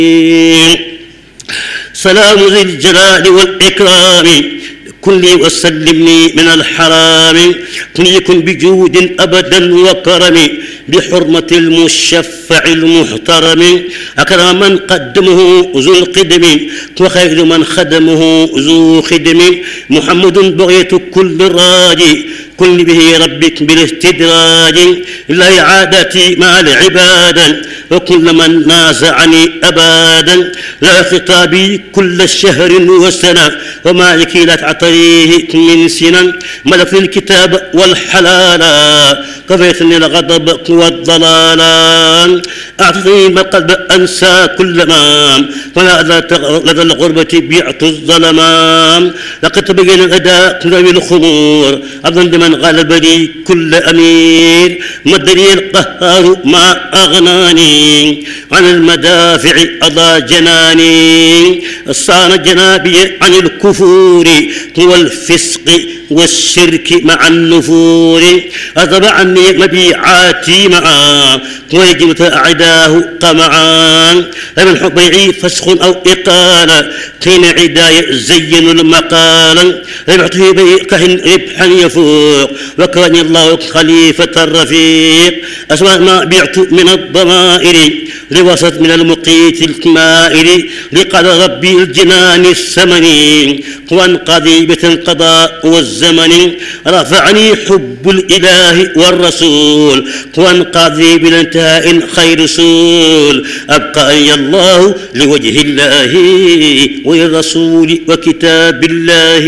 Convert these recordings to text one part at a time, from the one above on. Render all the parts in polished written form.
سلام ذي الجلال والإكرام كن لي وسلمني من الحرام كن يكن بجود أبدا وكرم بحرمة المشفع المحترم أكرم من قدمه ذو القدم وخير من خدمه ذو خدم محمد بغية كل راجي كن به ربك بالاستدراج لا إعادتي مع العبادة وكل من نازعني أبدا لا خطابي كل شهر وسنة وما لكي لا تعطيه من سنة ملك الكتاب والحلال كفيتني الغضب والضلال أعطني ما قلب أنسى كل ما ولا لدى الغربة بيعت الظلمان لقد تبين الأداء من الخمور أظن بمن غلبني كل أمير مدري القهار ما أغناني عن المدافع أضى جناني صان جنابي عن الكفور والفسق والشرك مع النفور أذب عني مبيعاتي معا ويجمت أعداه طمعا من حبيعي فسخ أو إقالة كين عداي زين المقال ربحته بكهن ربحا يفوق وكان الله خليفة الرفيق أسماء ما بعت من الضمائر لوسط من المقيت الكمائر لقد ربي الجنان الثمني وانقضي بالقضاء والزمن رفعني حب الإله والرسول وانقضي بالانتهاء خير رسول أبقى الله لوجه الله وللرسول وكتاب الله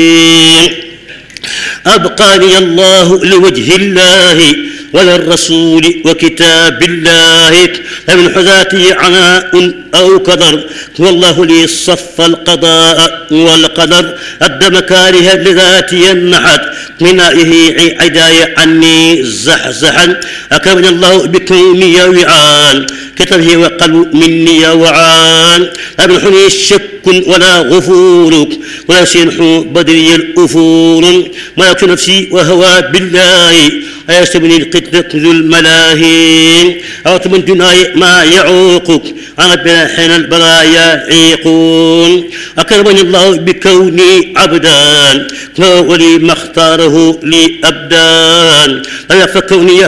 أبقاني الله لوجه الله وللرسول وكتاب الله فمن حذاتي عناء أو كدر والله لي صف القضاء والقدر أدى مكاره لذاتي النحت منائه عداي عني زحزحا أكرمني الله بكوني وعان كتبه وقلب مني وعان أبنحني شك ولا غفورك ولا سنح بدري الأفور ملك نفسي وهوى بالله أيستبني القتل ذو الملاهين أو من دناي ما يعوقك أنا بلا حين البرايا عيقون أكرمني الله بكوني عبدا ولي ما اختاره لي أبدان فكوني